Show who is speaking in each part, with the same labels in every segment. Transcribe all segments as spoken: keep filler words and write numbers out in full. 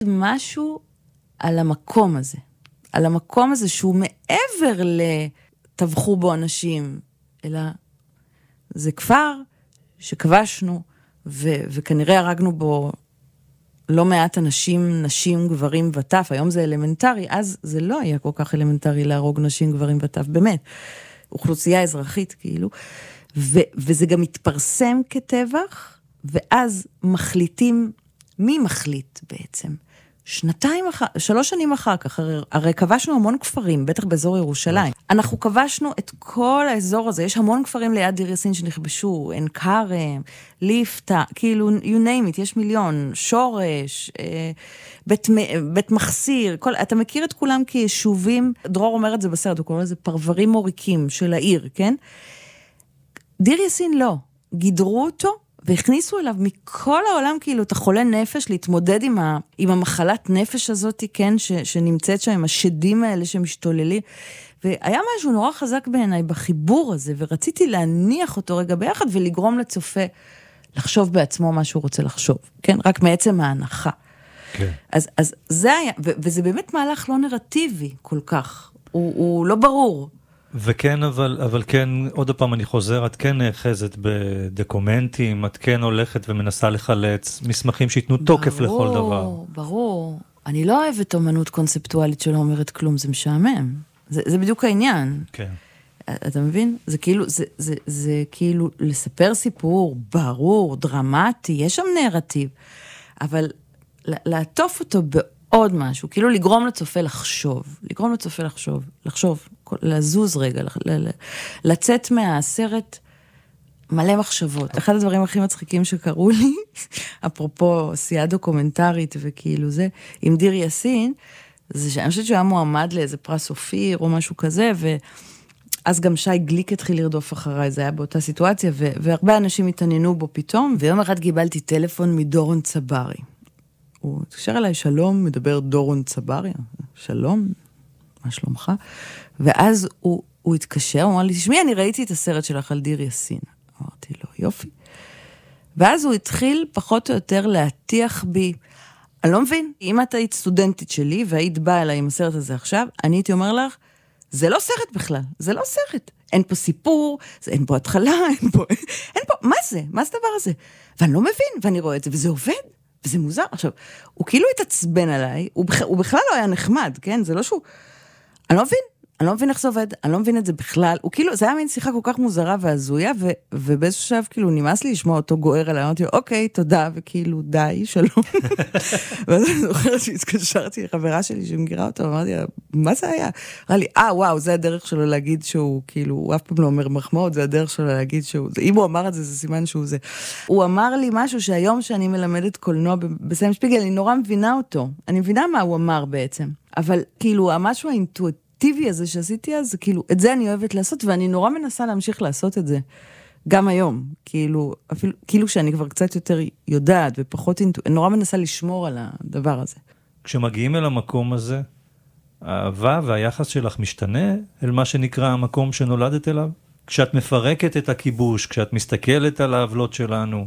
Speaker 1: משהו על המקום הזה, על המקום הזה שהוא מעבר לטבחו בו אנשים, אלא זה כפר שכבשנו, ו- וכנראה הרגנו בו לא מעט אנשים, נשים, גברים וטף, היום זה אלמנטרי, אז זה לא היה כל כך אלמנטרי להרוג נשים, גברים וטף, באמת, אוכלוסייה אזרחית כאילו, ו- וזה גם מתפרסם כטבח, ואז מחליטים, מי מחליט בעצם? שנתיים אחר, שלוש שנים אחר כך, הרי, הרי כבשנו המון כפרים, בטח באזור ירושלים. אנחנו כבשנו את כל האזור הזה, יש המון כפרים ליד דיר יאסין שנכבשו, עין כרם, ליפתא, כאילו, you name it, יש מיליון, שורש, אה, בית, בית מחסיר, כל, אתה מכיר את כולם כיישובים, דרור אומר את זה בסרט, הוא קורא לזה פרברים מוריקים של העיר, כן? דיר יאסין לא, גידרו אותו, והכניסו אליו מכל העולם, כאילו, את החולה נפש, להתמודד עם, ה, עם המחלת נפש הזאת, כן, ש, שנמצאת שם, עם השדים האלה שמשתוללים, והיה משהו נורא חזק בעיניי בחיבור הזה, ורציתי להניח אותו רגע ביחד, ולגרום לצופה לחשוב בעצמו מה שהוא רוצה לחשוב, כן, רק מעצם ההנחה. כן. אז, אז זה היה, ו, וזה באמת מהלך לא נרטיבי כל כך, הוא, הוא לא ברור.
Speaker 2: וכן, אבל, אבל כן, עוד פעם אני חוזר, את כן נאחזת בדוקומנטים, את כן הולכת ומנסה לחלץ מסמכים שיתנו תוקף לכל דבר.
Speaker 1: ברור, ברור. אני לא אוהבת אומנות קונספטואלית שלא אומרת כלום, זה משעמם. זה, זה בדיוק העניין. כן. אתה מבין? זה כאילו, זה, זה, זה כאילו לספר סיפור ברור, דרמטי, יש שם נרטיב, אבל לעטוף אותו בעוד משהו, כאילו לגרום לצופה לחשוב, לגרום לצופה לחשוב, לחשוב, לזוז רגע, לצאת מהסרט מלא מחשבות. אחד הדברים הכי מצחיקים שקראו לי, אפרופו עשייה דוקומנטרית וכאילו זה, עם דיר יאסין, זה שאני חושבת שהוא היה מועמד לאיזה פרס אופיר או משהו כזה, ואז גם שי גליק התחיל לרדוף אחריי, זה היה באותה סיטואציה, והרבה אנשים התעניינו בו פתאום, ויום אחד קיבלתי טלפון מדורון צברי. הוא התקשר אליי, שלום, מדבר דורון צברי, שלום, מה שלומך? ואז הוא, הוא התקשר, הוא אמר לי, תשמעי, אני ראיתי את הסרט שלך על דיר יאסין. אמרתי לו, יופי. ואז הוא התחיל פחות או יותר להטיח בי, אני לא מבין, אם את היית סטודנטית שלי, והיית באה אליי עם הסרט הזה עכשיו, אני הייתי אומר לך, זה לא סרט בכלל, זה לא סרט. אין פה סיפור, זה, אין פה התחלה, אין פה, אין פה, מה זה? מה זה דבר הזה? ואני לא מבין, ואני רואה את זה, וזה עובד. וזה מוזר. עכשיו, הוא כאילו התעצבן עליי, הוא, בכ... הוא בכלל לא היה נחמד, כן? זה לא שהוא... אני לא מבין, אני לא מבין איך זה עובד, אני לא מבין את זה בכלל. הוא כאילו, זה היה מין שיחה כל כך מוזרה והזויה, ו... ובאיזשהו שב, כאילו, נמאס לי לשמוע אותו גוער עליי, אמרתי לו, אוקיי, תודה, וכאילו, די, שלום. ואז אני זוכרת שהתקשרתי לחברה שלי שמגירה אותו, אמרתי לה, מה זה היה? אמרה לי, אה, וואו, זה הדרך שלו להגיד שהוא, כאילו, הוא אף פעם לא אומר מחמאות, זה הדרך שלו להגיד שהוא, אם הוא אמר את זה, זה סימן שהוא זה. הוא אמר לי משהו שהיום שאני מלמדת קולנוע בסיים שפיגל, אני נורא מבינה אותו. אני מבינה מה הוא אמר בעצם. אבל, כאילו, המשהו האינטואיטיבי הזה שעשיתי אז, כאילו, את זה אני אוהבת לעשות, ואני נורא מנסה להמשיך לעשות את זה. גם היום, כאילו, אפילו, כאילו שאני כבר קצת יותר יודעת, ופחות אינטו, נורא מנסה לשמור על הדבר הזה.
Speaker 2: כשמגיעים אל המקום הזה, האהבה והיחס שלך משתנה אל מה שנקרא המקום שנולדת אליו? כשאת מפרקת את הכיבוש, כשאת מסתכלת על העוולות שלנו.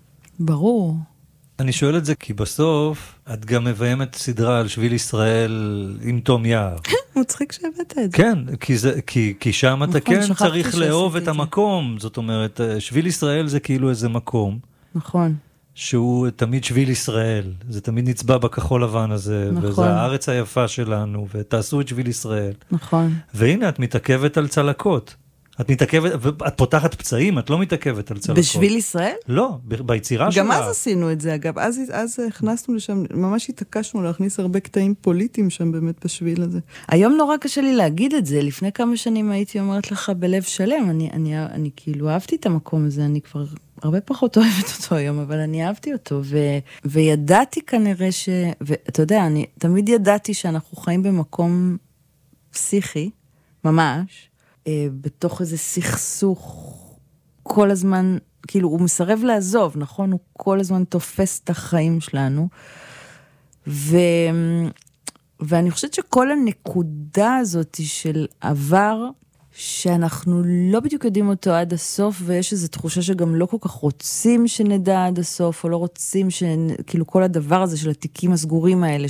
Speaker 1: ברור.
Speaker 2: אני שואל את זה כי בסוף את גם מביימת סדרה על שביל ישראל עם תום יער.
Speaker 1: מצחיק שהבאת את זה.
Speaker 2: כן, כי, זה, כי, כי שם אתה כן צריך לאהוב את המקום. זאת אומרת, שביל ישראל זה כאילו איזה מקום.
Speaker 1: נכון.
Speaker 2: שהוא תמיד שביל ישראל. זה תמיד נצבע בכחול לבן הזה. נכון. וזה הארץ היפה שלנו, ותעשו את שביל ישראל.
Speaker 1: נכון.
Speaker 2: והנה, את מתעכבת על צלקות. את מתעכבת, את פותחת פצעים, את לא מתעכבת על צלקות.
Speaker 1: בשביל ישראל?
Speaker 2: לא, ביצירה שלה.
Speaker 1: גם אז עשינו את זה, אגב. אז, אז הכנסנו לשם, ממש התעקשנו להכניס הרבה קטעים פוליטיים שם באמת בשביל הזה. היום נורא קשה לי להגיד את זה. לפני כמה שנים הייתי אומרת לך בלב שלם. אני, אני, אני כאילו אהבתי את המקום הזה, אני כבר הרבה פחות אוהבת אותו היום, אבל אני אהבתי אותו, ו, וידעתי כנראה ש... ואתה יודע, אני תמיד ידעתי שאנחנו חיים במקום פסיכי, ממש, בתוך איזה סכסוך, כל הזמן, כאילו, הוא מסרב לעזוב, נכון? הוא כל הזמן תופס את החיים שלנו, ו... ואני חושבת שכל הנקודה הזאת של עבר, שאנחנו לא בדיוק יודעים אותו עד הסוף, ויש איזו תחושה שגם לא כל כך רוצים שנדע עד הסוף, או לא רוצים שכאילו כל הדבר הזה של התיקים הסגורים האלה,